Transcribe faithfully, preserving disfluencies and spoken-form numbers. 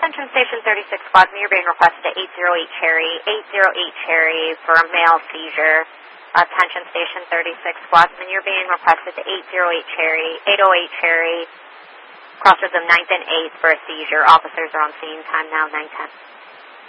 Attention Station thirty-six Squad, you're being requested to eight oh eight Cherry, eight oh eight Cherry for a male seizure. Attention Station thirty-six Squad, you're being requested to eight oh eight Cherry, eight oh eight Cherry, crossroads of ninth and eighth for a seizure. Officers are on scene, time now nine ten.